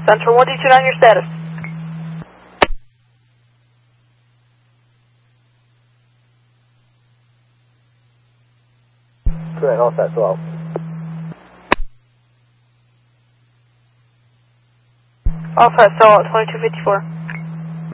Central 129, your status. Good, all set, so out. All set, so out, 2254.